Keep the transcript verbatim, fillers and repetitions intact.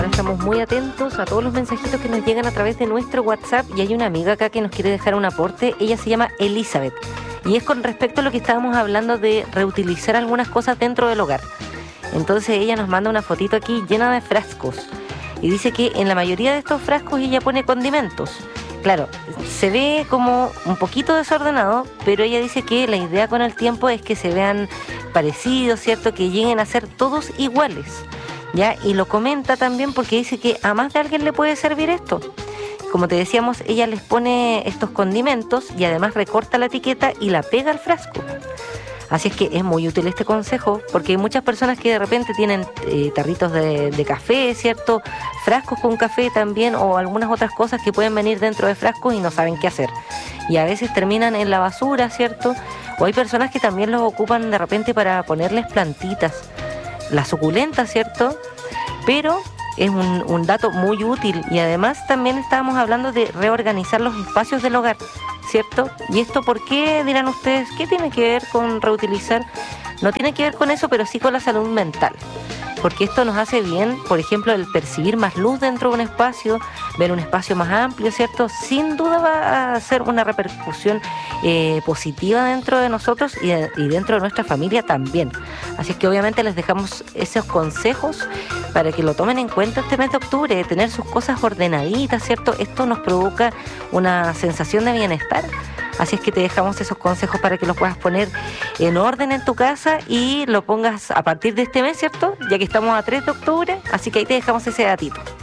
Estamos muy atentos a todos los mensajitos que nos llegan a través de nuestro WhatsApp y hay una amiga acá que nos quiere dejar un aporte. Ella se llama Elizabeth y es con respecto a lo que estábamos hablando de reutilizar algunas cosas dentro del hogar. Entonces ella nos manda una fotito aquí llena de frascos y dice que en la mayoría de estos frascos ella pone condimentos. Claro, se ve como un poquito desordenado, pero ella dice que la idea con el tiempo es que se vean parecidos, ¿cierto? Que lleguen a ser todos iguales. ¿Ya? Y lo comenta también porque dice que a más de alguien le puede servir esto. Como te decíamos, ella les pone estos condimentos y además recorta la etiqueta y la pega al frasco. Así es que es muy útil este consejo porque hay muchas personas que de repente tienen eh, tarritos de, de café, ¿cierto? Frascos con café también o algunas otras cosas que pueden venir dentro de frascos y no saben qué hacer. Y a veces terminan en la basura, ¿cierto? O hay personas que también los ocupan de repente para ponerles plantitas. La suculenta, ¿cierto? Pero es un, un dato muy útil y además también estábamos hablando de reorganizar los espacios del hogar, ¿cierto? ¿Y esto por qué, dirán ustedes? ¿Qué tiene que ver con reutilizar? No tiene que ver con eso, pero sí con la salud mental. Porque esto nos hace bien, por ejemplo, el percibir más luz dentro de un espacio, ver un espacio más amplio, ¿cierto? Sin duda va a hacer una repercusión eh, positiva dentro de nosotros y, y dentro de nuestra familia también. Así que obviamente les dejamos esos consejos para que lo tomen en cuenta este mes de octubre, tener sus cosas ordenaditas, ¿cierto? Esto nos provoca una sensación de bienestar. Así es que te dejamos esos consejos para que los puedas poner en orden en tu casa y lo pongas a partir de este mes, ¿cierto? Ya que estamos a tres de octubre, así que ahí te dejamos ese datito.